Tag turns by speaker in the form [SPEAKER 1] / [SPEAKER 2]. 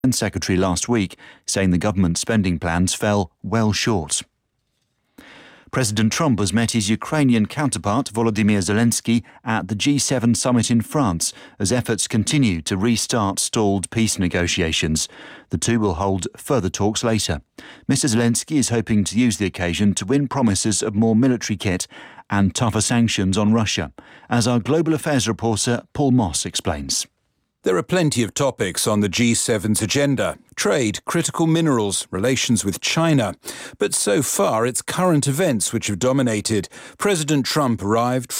[SPEAKER 1] Secretary last week, saying the government's spending plans fell well short. President Trump has met his Ukrainian counterpart Volodymyr Zelensky at the G7 summit in France as efforts continue to restart stalled peace negotiations. The two will hold further talks later. Mr. Zelensky is hoping to use the occasion to win promises of more military kit and tougher sanctions on Russia, as our global affairs reporter Paul Moss explains.
[SPEAKER 2] There are plenty of topics on the G7's agenda: trade, critical minerals, relations with China. But so far, it's current events which have dominated. President Trump arrived